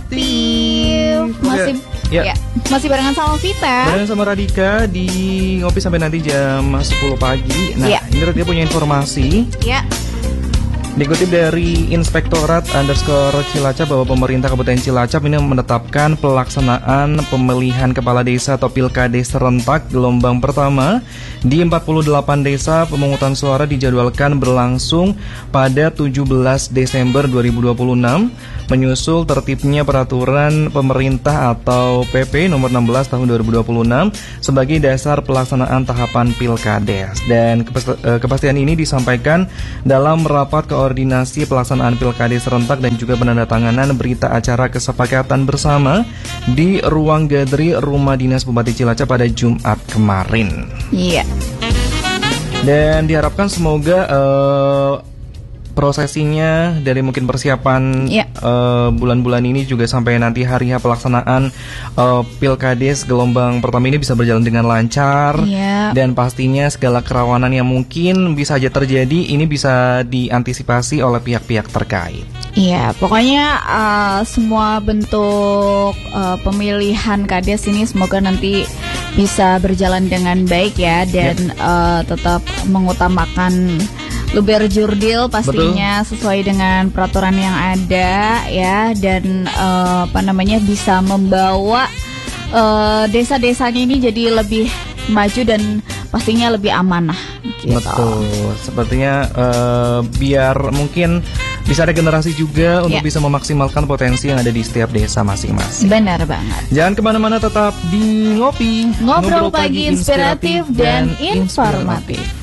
Inspiratif. Masih barengan sama Vita. Barengan sama Radika di Ngopi sampai nanti jam 10 pagi. Nah, ini Radika punya informasi. Dikutip dari Inspektorat_Cilacap bahwa pemerintah Kabupaten Cilacap ini menetapkan pelaksanaan pemilihan kepala desa atau Pilkades serentak gelombang pertama di 48 desa. Pemungutan suara dijadwalkan berlangsung pada 17 Desember 2026 menyusul tertibnya peraturan pemerintah atau PP nomor 16 tahun 2026 sebagai dasar pelaksanaan tahapan Pilkades. Dan kepastian ini disampaikan dalam rapat koordinasi pelaksanaan Pilkades serentak dan juga penandatanganan berita acara kesepakatan bersama di ruang galeri Rumah Dinas Bupati Cilacap pada Jumat kemarin. Dan diharapkan semoga prosesinya dari mungkin persiapan bulan-bulan ini juga sampai nanti hari pelaksanaan Pilkades gelombang pertama ini bisa berjalan dengan lancar, dan pastinya segala kerawanan yang mungkin bisa saja terjadi ini bisa diantisipasi oleh pihak-pihak terkait. Pokoknya semua bentuk pemilihan kades ini semoga nanti bisa berjalan dengan baik ya, dan tetap mengutamakan luber jurdil pastinya. Betul. Sesuai dengan peraturan yang ada ya, dan bisa membawa desa-desanya ini jadi lebih maju dan pastinya lebih amanah gitu. Betul. Sepertinya biar mungkin bisa ada generasi juga untuk bisa memaksimalkan potensi yang ada di setiap desa masing-masing. Benar banget. Jangan kemana-mana, tetap di Ngopi. Ngobrol pagi inspiratif dan informatif.